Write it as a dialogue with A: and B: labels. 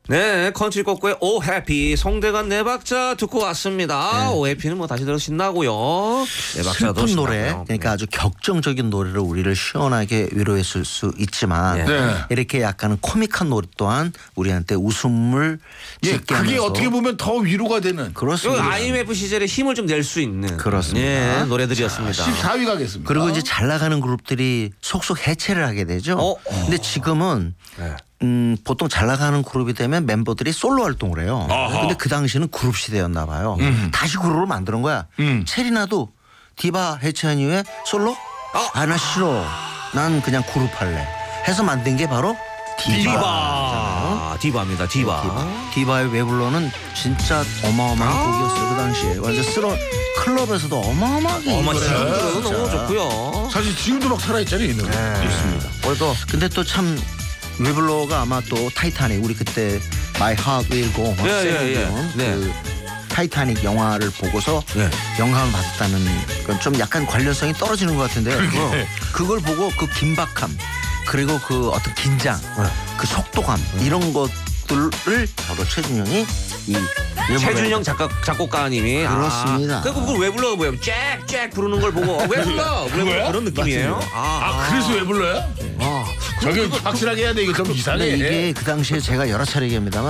A: 네, 컨트리 꼬꼬의 오 해피 송대관 네 박자 듣고 왔습니다.
B: 네.
A: 오 해피는 뭐 다시 들어도 신나고요. 네 박자도
B: 슬픈 노래,
A: 신나고요.
B: 그러니까 아주 격정적인 노래로 우리를 시원하게 위로했을 수 있지만
A: 네.
B: 이렇게 약간은 코믹한 노래 또한 우리한테 웃음을
C: 예,
B: 짓게
C: 그게
B: 하면서
C: 어떻게 보면 더 위로가 되는
A: 요
B: 그렇습니다.
A: IMF 시절에 힘을 좀 낼 수 있는
B: 그렇습니다.
A: 예, 노래들이었습니다.
C: 14위 가겠습니다.
B: 그리고 이제 잘 나가는 그룹들이 속속 해체를 하게 되죠. 근데 지금은
A: 네.
B: 보통 잘 나가는 그룹이 되면 멤버들이 솔로 활동을 해요. 근데 그 당시는 그룹 시대였나 봐요. 다시 그룹을 만드는 거야. 체리나도 디바 해체한 이후에 솔로? 나 싫어. 난 그냥 그룹 할래. 해서 만든 게 바로
A: 디바입니다. 디바.
B: 디바의 왜 불러는 진짜 어마어마한 곡이었어요. 그 당시에. 완전 클럽에서도 어마어마하게 이 노래를
A: 지금도
B: 진짜.
A: 너무 좋고요.
C: 사실 지금도 막 살아있잖아요, 이 노래. 있습니다.
A: 그래도
B: 근데 또 참 웨블러가 아마 또 타이타닉 우리 그때 My Heart Will Go On
A: 네.
B: 그 타이타닉 영화를 보고서
A: 네.
B: 영감을 받았다는 건 좀 약간 관련성이 떨어지는 것 같은데요. 그걸 보고 그 긴박함 그리고 그 어떤 긴장 그 속도감 이런 것들을 바로 최준영이 이
A: 최준영 작곡가님이
B: 그렇습니다.
A: 그리고 그걸 왜 불러 뭐예요? 쫙쫙 부르는 걸 보고 왜 불러? 왜 불러? 그런 느낌이에요.
C: 그래서 왜 불러요? 저기 확실하게 해야 돼. 이거 좀
B: 근데
C: 이상해.
B: 이게 그 당시에 제가 여러 차례 얘기합니다만